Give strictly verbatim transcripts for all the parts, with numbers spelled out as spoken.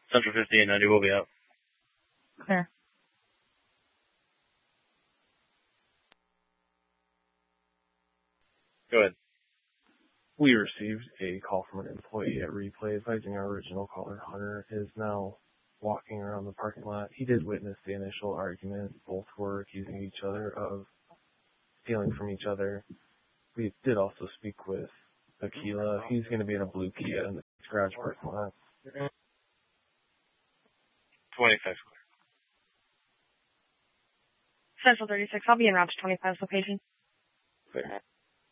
Central fifty and ninety will be out. Clear. Go ahead. We received a call from an employee at Replay advising our original caller, Hunter, is now walking around the parking lot. He did witness the initial argument. Both were accusing each other of stealing from each other. We did also speak with Aquila. He's going to be in a blue Kia in the garage parking lot. twenty-five square. Central thirty-six, I'll be en route to twenty-five location. Fair.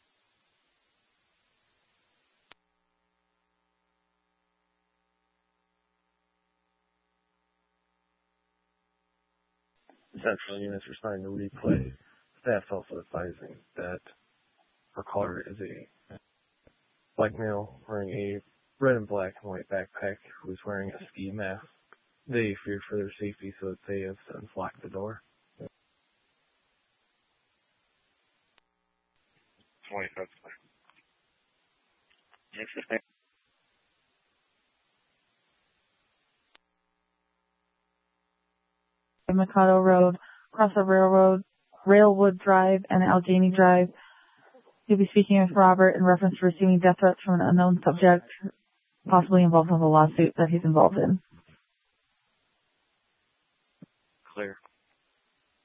Central units responding to Replay. Staff's also advising that our caller is a black male wearing a red and black and white backpack who is wearing a ski mask. They fear for their safety, so that they have since locked the door. twenty-five square. Mikado Road, across the railroad, Railwood Drive, and Allegheny Drive. You'll be speaking with Robert in reference to receiving death threats from an unknown subject, possibly involved in the lawsuit that he's involved in.